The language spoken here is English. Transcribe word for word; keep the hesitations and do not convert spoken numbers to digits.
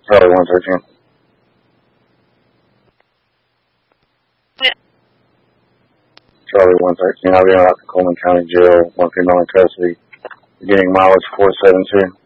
Charlie one thirteen. Charlie one thirteen, I'll be out to Coleman County Jail, one female in custody. Beginning mileage four seven two.